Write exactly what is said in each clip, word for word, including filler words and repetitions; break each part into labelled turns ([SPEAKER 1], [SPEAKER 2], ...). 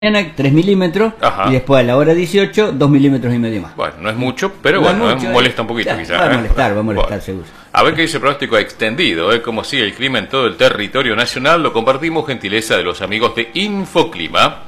[SPEAKER 1] tres milímetros. Ajá. Y después a la hora dieciocho, dos milímetros y medio más.
[SPEAKER 2] Bueno, no es mucho, pero no bueno, mucho, molesta un poquito
[SPEAKER 1] ya,
[SPEAKER 2] quizás.
[SPEAKER 1] Va a
[SPEAKER 2] ¿eh?
[SPEAKER 1] molestar, va a molestar
[SPEAKER 2] bueno.
[SPEAKER 1] seguro.
[SPEAKER 2] A ver qué dice el pronóstico extendido, ¿eh? Como sigue el clima en todo el territorio nacional, lo compartimos gentileza de los amigos de Infoclima.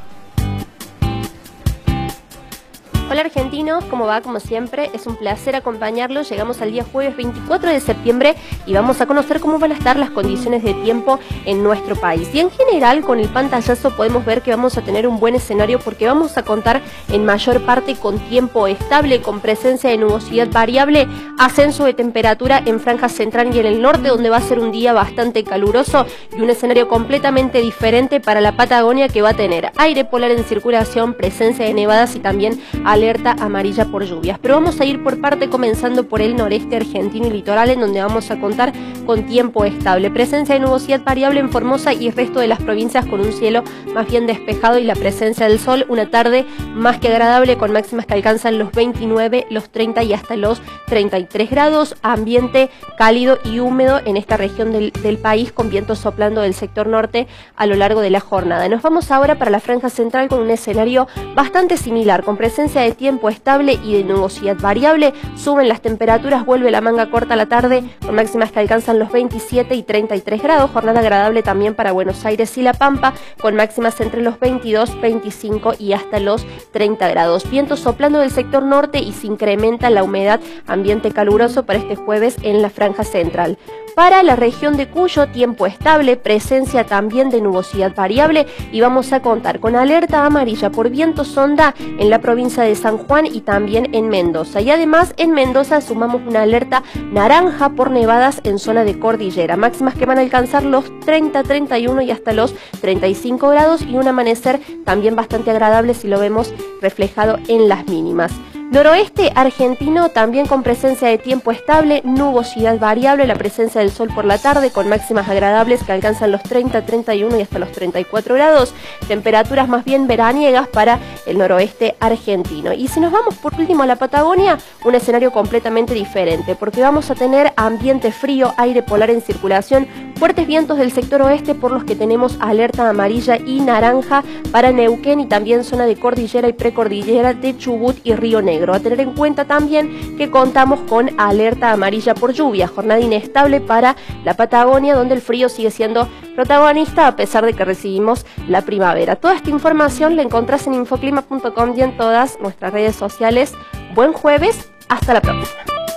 [SPEAKER 3] Hola argentinos, ¿cómo va? Como siempre, es un placer acompañarlos. Llegamos al día jueves veinticuatro de septiembre y vamos a conocer cómo van a estar las condiciones de tiempo en nuestro país. Y en general, con el pantallazo podemos ver que vamos a tener un buen escenario porque vamos a contar en mayor parte con tiempo estable, con presencia de nubosidad variable, ascenso de temperatura en franja central y en el norte, donde va a ser un día bastante caluroso y un escenario completamente diferente para la Patagonia, que va a tener aire polar en circulación, presencia de nevadas y también alerta amarilla por lluvias. Pero vamos a ir por parte, comenzando por el noreste argentino y litoral, en donde vamos a contar con tiempo estable, presencia de nubosidad variable en Formosa y el resto de las provincias, con un cielo más bien despejado y la presencia del sol, una tarde más que agradable con máximas que alcanzan los veintinueve, los treinta y hasta los treinta y tres grados, ambiente cálido y húmedo en esta región del, del país, con vientos soplando del sector norte a lo largo de la jornada. Nos vamos ahora para la franja central con un escenario bastante similar, con presencia de tiempo estable y de nubosidad variable. Suben las temperaturas, vuelve la manga corta a la tarde, con máximas que alcanzan los veintisiete y treinta y tres grados, jornada agradable también para Buenos Aires y La Pampa, con máximas entre los veintidós, veinticinco y hasta los treinta grados. Vientos soplando del sector norte y se incrementa la humedad, ambiente caluroso para este jueves en la franja central. Para la región de Cuyo, tiempo estable, presencia también de nubosidad variable y vamos a contar con alerta amarilla por viento sonda en la provincia de San Juan y también en Mendoza. Y además en Mendoza sumamos una alerta naranja por nevadas en zona de cordillera. Máximas que van a alcanzar los treinta, treinta y uno y hasta los treinta y cinco grados y un amanecer también bastante agradable si lo vemos reflejado en las mínimas. Noroeste argentino también con presencia de tiempo estable, nubosidad variable, la presencia del sol por la tarde con máximas agradables que alcanzan los treinta, treinta y uno y hasta los treinta y cuatro grados, temperaturas más bien veraniegas para el noroeste argentino. Y si nos vamos por último a la Patagonia, un escenario completamente diferente porque vamos a tener ambiente frío, aire polar en circulación, fuertes vientos del sector oeste por los que tenemos alerta amarilla y naranja para Neuquén y también zona de cordillera y precordillera de Chubut y Río Negro. A tener en cuenta también que contamos con alerta amarilla por lluvia, jornada inestable para la Patagonia, donde el frío sigue siendo protagonista a pesar de que recibimos la primavera. Toda esta información la encontrás en infoclima punto com y en todas nuestras redes sociales. Buen jueves, hasta la próxima.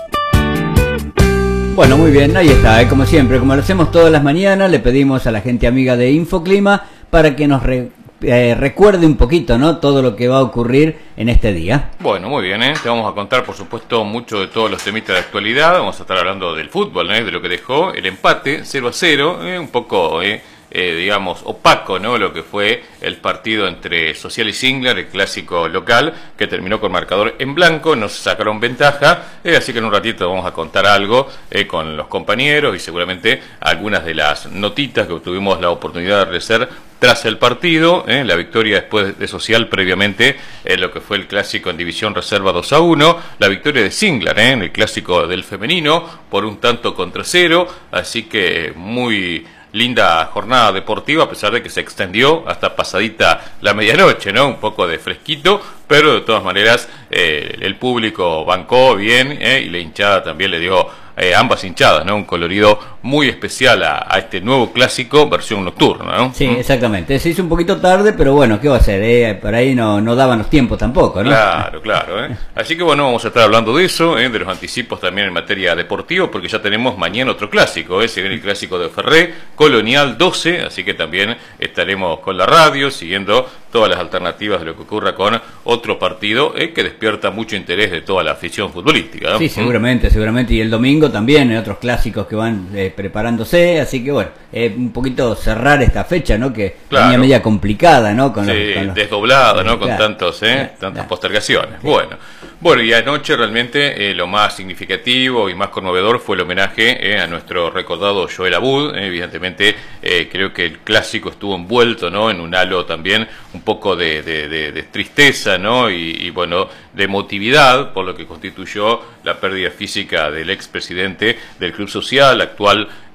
[SPEAKER 1] Bueno, muy bien, ahí está, ¿eh? Como siempre, como lo hacemos todas las mañanas, le pedimos a la gente amiga de Infoclima para que nos re, eh, recuerde un poquito, ¿no?, todo lo que va a ocurrir en este día.
[SPEAKER 2] Bueno, muy bien, ¿eh? Te vamos a contar, por supuesto, mucho de todos los temitas de actualidad. Vamos a estar hablando del fútbol, ¿eh?, de lo que dejó el empate cero a cero, ¿eh? un poco... ¿eh? Eh, digamos, opaco, ¿no?, lo que fue el partido entre Social y Singler, el clásico local, que terminó con marcador en blanco, no se sacaron ventaja, eh, así que en un ratito vamos a contar algo eh, con los compañeros y seguramente algunas de las notitas que tuvimos la oportunidad de hacer tras el partido, eh, la victoria después de Social previamente, eh, lo que fue el clásico en División Reserva dos a uno, la victoria de Singler eh, en el clásico del femenino por un tanto contra cero, así que muy... linda jornada deportiva, a pesar de que se extendió hasta pasadita la medianoche, ¿no? Un poco de fresquito, pero de todas maneras eh, el público bancó bien eh, y la hinchada también le dio, eh, ambas hinchadas, ¿no?, un colorido muy especial a, a este nuevo clásico versión nocturna, ¿no?
[SPEAKER 1] Sí, exactamente. Se hizo un poquito tarde, pero bueno, ¿qué va a hacer? Eh? Por ahí no, no daban los tiempos tampoco, ¿no?
[SPEAKER 2] Claro, claro. ¿eh? Así que bueno, vamos a estar hablando de eso, ¿eh?, de los anticipos también en materia deportiva, porque ya tenemos mañana otro clásico, ¿eh? Se viene el clásico de Ferré, Colonial doce, así que también estaremos con la radio, siguiendo todas las alternativas de lo que ocurra con otro partido eh, que despierta mucho interés de toda la afición futbolística, ¿no?
[SPEAKER 1] Sí, seguramente, seguramente. Y el domingo también hay otros clásicos que van eh, preparándose, así que bueno, eh, un poquito cerrar esta fecha, ¿no?, que
[SPEAKER 2] claro,
[SPEAKER 1] venía media complicada, ¿no? Con
[SPEAKER 2] sí,
[SPEAKER 1] los, con los...
[SPEAKER 2] desdoblada, ¿no?, con
[SPEAKER 1] claro,
[SPEAKER 2] tantos, eh,
[SPEAKER 1] claro,
[SPEAKER 2] tantas
[SPEAKER 1] claro.
[SPEAKER 2] postergaciones.
[SPEAKER 1] Sí.
[SPEAKER 2] Bueno, bueno, y anoche realmente eh, lo más significativo y más conmovedor fue el homenaje eh, a nuestro recordado Joel Abud. Eh, evidentemente, eh, creo que el clásico estuvo envuelto, ¿no?, en un halo también un poco de, de, de, de tristeza, ¿no?, y, y bueno, de emotividad por lo que constituyó la pérdida física del expresidente del Club Social, actual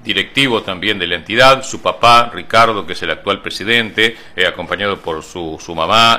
[SPEAKER 2] directivo también de la entidad, su papá, Ricardo, que es el actual presidente, eh, acompañado por su, su mamá,